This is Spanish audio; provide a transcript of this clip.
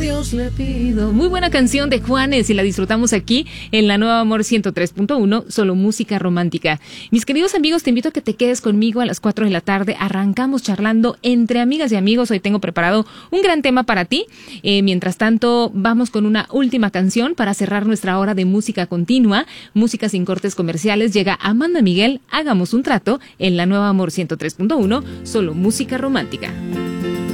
Dios le pido. Muy buena canción de Juanes y la disfrutamos aquí en la Nueva Amor 103.1, solo música romántica. Mis queridos amigos, te invito a que te quedes conmigo a las 4 de la tarde. Arrancamos charlando entre amigas y amigos. Hoy tengo preparado un gran tema para ti. Mientras tanto, vamos con una última canción para cerrar nuestra hora de música continua, música sin cortes comerciales. Llega Amanda Miguel, Hagamos un trato en la Nueva Amor 103.1, solo música romántica.